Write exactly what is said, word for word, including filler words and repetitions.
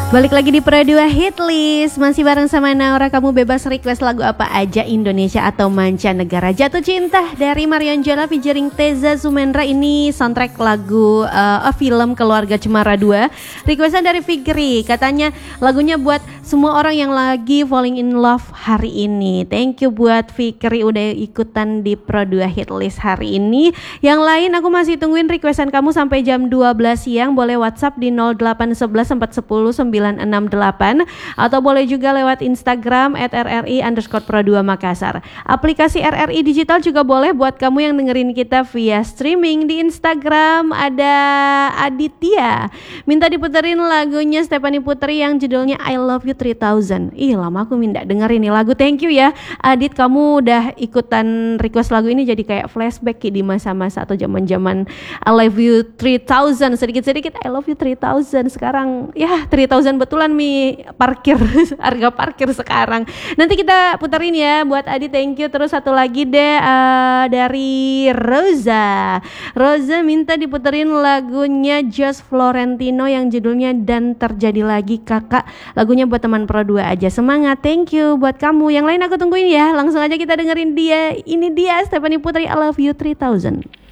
Balik lagi di Pro dua Hit List. Masih bareng sama Naura. Kamu bebas request lagu apa aja, Indonesia atau mancanegara. Jatuh Cinta dari Marion Jola featuring Teza Sumendra. Ini soundtrack lagu uh, film Keluarga Cemara dua. Requestan dari Fikri. Katanya lagunya buat semua orang yang lagi falling in love hari ini. Thank you buat Fikri udah ikutan di Pro dua Hit List hari ini. Yang lain aku masih tungguin requestan kamu sampai jam dua belas siang. Boleh WhatsApp di nol delapan satu satu empat satu nol sembilan enam delapan atau boleh juga lewat Instagram at r r i underscore pro dua Makassar. Aplikasi R R I Digital juga boleh buat kamu yang dengerin kita via streaming. Di Instagram ada Aditya minta diputerin lagunya Stephanie Putri yang judulnya I Love You three thousand. Ih, lama aku minta dengerin ini lagu. Thank you ya Adit, kamu udah ikutan request lagu ini jadi kayak flashback di masa-masa atau zaman-zaman I Love You three thousand. Sedikit-sedikit I Love You three thousand. Sekarang ya three thousand betulan mi parkir harga parkir sekarang. Nanti kita puterin ya buat Adi. Thank you. Terus satu lagi deh uh, dari Rosa. Rosa minta diputerin lagunya Just Florentino yang judulnya Dan Terjadi Lagi Kakak. Lagunya buat teman Pro dua aja. Semangat. Thank you buat kamu. Yang lain aku tungguin ya. Langsung aja kita dengerin dia. Ini dia Stephanie Putri I Love You three thousand.